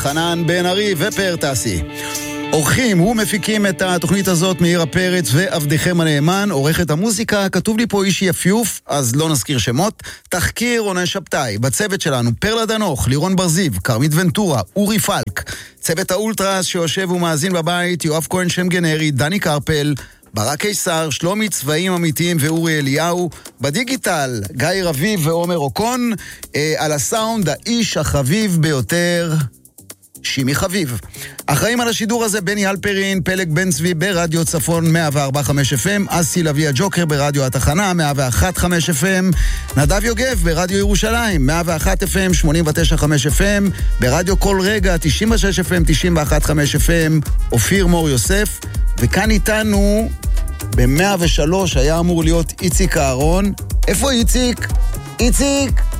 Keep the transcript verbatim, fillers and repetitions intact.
חנן בן ארי ופאר טסי. אורחים ומפיקים את התוכנית הזאת מאירה פרץ ועבדיכם הנאמן. עורכת המוזיקה, כתוב לי פה איש יפיוף, אז לא נזכיר שמות. תחקיר רונן שבתאי. בצוות שלנו פרלה דנוך, לירון ברזיב, קרמית ונטורה, אורי פלק. צוות האולטרס שיושב ומאזין בבית, יואב כהן שם גנרי, דני קרפל, ברק קיסר, שלומי צבעים אמיתיים ואורי אליהו. בדיגיטל גיא רביב ועומר אוקון. אה, על הסאונד האיש החביב ביותר, שימי חביב. אחראים על השידור הזה בני אלפרין, פלג בן צבי ברדיו צפון מאה וארבע נקודה חמש אף אם, אסי לוי הג'וקר ברדיו התחנה מאה ואחת נקודה חמש אף אם, נדב יוגב ברדיו ירושלים מאה ואחת אף אם, שמונים ותשע נקודה חמש אף אם, ברדיו כל רגע תשעים ושש אף אם, תשעים ואחת נקודה חמש אף אם, אופיר מור יוסף. וכאן איתנו ב-מאה ושלוש היה אמור להיות איציק אהרון. איפה איציק? איציק!